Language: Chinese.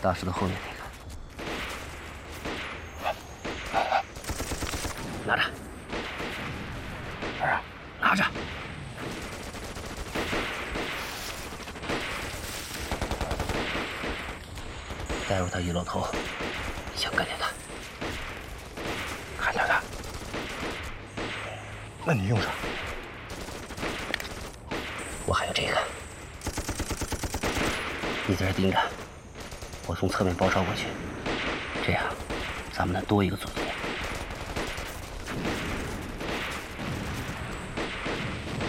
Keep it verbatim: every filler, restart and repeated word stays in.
大石头后面那个。拿着。哪儿啊？拿着。带入他一楼头，想干掉他。 干掉他？那你用啥？ 我还有这个。你在这盯着，我从侧面包抄过去，这样咱们能多一个组织。